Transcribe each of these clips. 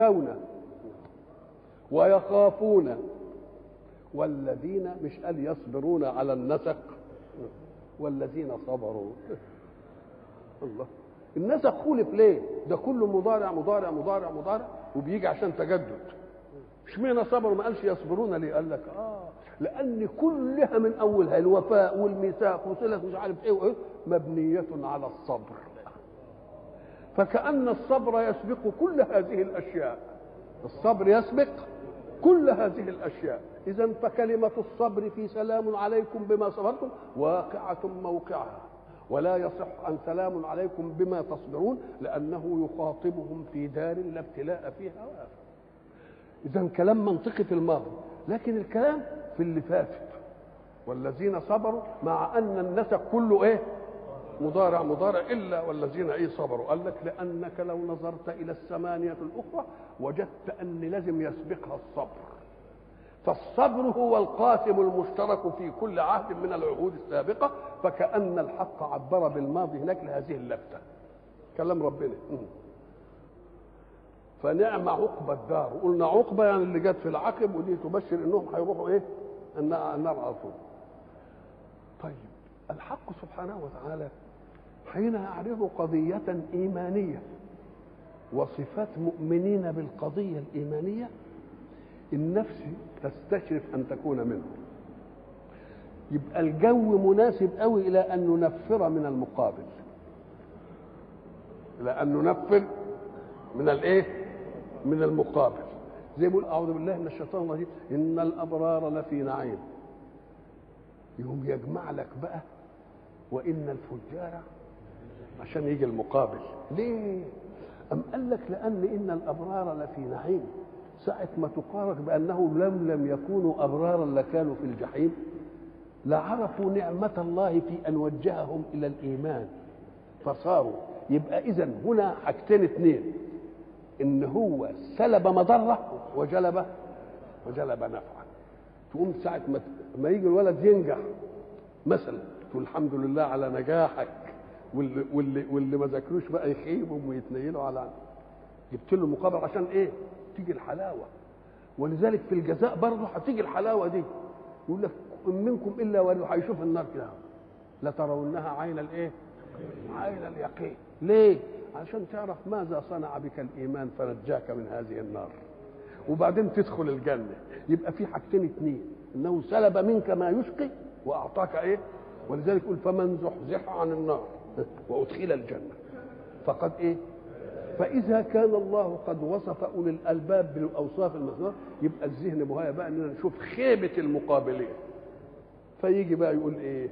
ويخافون والذين مش قال يصبرون على النسق والذين صبروا. الله، النسق خولف ليه؟ ده كله مضارع مضارع مضارع مضارع وبيجي عشان تجدد. اشمعنى صبروا ما قالش يصبرون ليه؟ قال لك لان كلها من اولها الوفاء والميثاق وصله مش عارف ايه وايه مبنيه على الصبر، فكأن الصبر يسبق كل هذه الاشياء. الصبر يسبق كل هذه الاشياء. اذا فكلمه الصبر في سلام عليكم بما صبرتم واقعه موقعها، ولا يصح ان سلام عليكم بما تصبرون لانه يخاطبهم في دار لا ابتلاء فيها وآفة. اذا كلام منطقي في الماضي، لكن الكلام في اللي فاتت والذين صبروا، مع ان النسق كله ايه؟ مضارع مضارع الا والذين صبروا. قال لك لانك لو نظرت الى الثمانيه الاخرى وجدت ان لازم يسبقها الصبر، فالصبر هو القاسم المشترك في كل عهد من العهود السابقه، فكأن الحق عبر بالماضي هناك لهذه اللفته. كلام ربنا. فنعم عقبى الدار، قلنا عقبى يعني اللي جت في العقب، ودي تبشر انهم هيروحوا ايه؟ النار على طول. طيب الحق سبحانه وتعالى حين يعرض قضية إيمانية وصفات مؤمنين بالقضية الإيمانية، النفس تستشرف أن تكون منه. يبقى الجو مناسب قوي إلى أن ننفر من المقابل، إلى أن ننفر من الإيه؟ من المقابل. زي ما يقول أعوذ بالله من الشيطان الرجيم إن الأبرار لفي نعيم، يقوم يجمع لك بقى وإن الفجار عشان يجي المقابل. ليه؟ أم قال لك لأن الأبرار لفي نعيم ساعة ما تقارن بأنه لم يكونوا أبرارا لكانوا في الجحيم، لعرفوا نعمة الله في أن وجههم إلى الإيمان فصاروا. يبقى إذن هنا حاجتين اثنين، إن هو سلب مضرة وجلب نفعا. تقوم ساعة ما يجي الولد ينجح مثلا تقول الحمد لله على نجاحك، واللي ما ذاكروش بقى يخيبوا ويتنيلوا على جبت له مقابل عشان ايه؟ تيجي الحلاوه. ولذلك في الجزاء برضه هتيجي الحلاوه دي. يقول لك منكم الا ولو هيشوف النار كده لترونها عين الايه؟ عين اليقين. ليه؟ عشان تعرف ماذا صنع بك الايمان فنجاك من هذه النار وبعدين تدخل الجنه. يبقى في حاجتين اثنين، انه سلب منك ما يشقي واعطاك ايه؟ ولذلك يقول فمن زحزح عن النار وادخل الجنه فقد ايه؟ فاذا كان الله قد وصف اولي الالباب بالاوصاف المذكوره، يبقى الذهن مهيأ بقى اننا نشوف خيبه المقابلين. فيجي بقى يقول ايه؟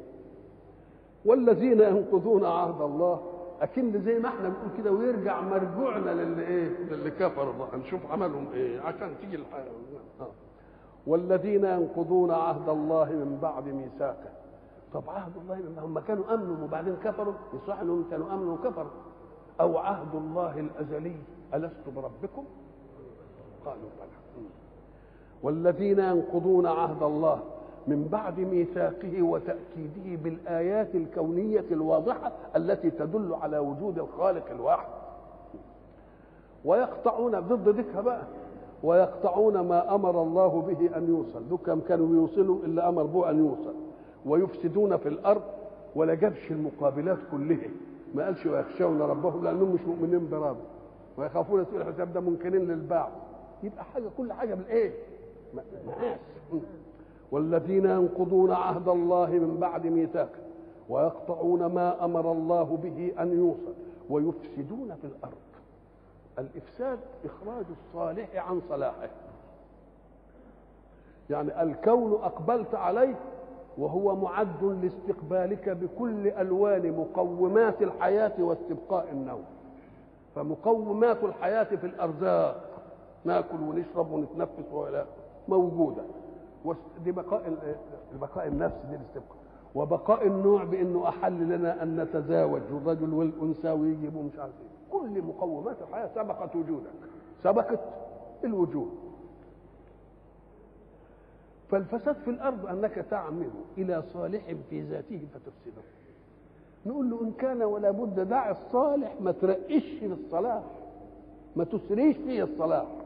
والذين ينقضون عهد الله، اكن زي ما احنا بنقول كده، ويرجع مرجوعنا للي كفروا بقى، نشوف عملهم ايه عشان تيجي الحياه. والذين ينقضون عهد الله من بعد ميثاقه. طب عهد الله هم كانوا امنوا وبعدين كفروا؟ يصح انهم كانوا امنوا وكفروا. او عهد الله الازلي الست بربكم قالوا بلى. والذين ينقضون عهد الله من بعد ميثاقه وتاكيده بالايات الكونيه الواضحه التي تدل على وجود الخالق الواحد. ويقطعون ضد ذكر بقى، ويقطعون ما امر الله به ان يوصل. دول كانوا بيوصلوا الا امر به ان يوصل. ويفسدون في الارض، ولا جابش المقابلات كلها، ما قالش ويخشون ربهم لانهم مش مؤمنين بربهم، ويخافون سوء الحساب ده منكرين للبعض. يبقى حاجه كل حاجه بالايه؟ مقاس. والذين ينقضون عهد الله من بعد ميثاقه ويقطعون ما امر الله به ان يوصل ويفسدون في الارض. الافساد اخراج الصالح عن صلاحه، يعني الكون اقبلت عليه وهو معد لاستقبالك بكل الوان مقومات الحياه واستبقاء النوم. فمقومات الحياه في الارزاق، ناكل ونشرب ونتنفس ولا موجوده، ودي بقاء النفس، دي الاستبقاء. وبقاء النوع بانه احل لنا ان نتزاوج الرجل والانثى ويجيبوا مش عارف ايه. كل مقومات الحياه سبقت وجودك، سبقت الوجود. فالفساد في الارض انك تعمل الى صالح في ذاته فتفسده. نقول له ان كان ولا بد دع الصالح، ما ترقش في الصلاح، ما تسريش فيه الصلاح.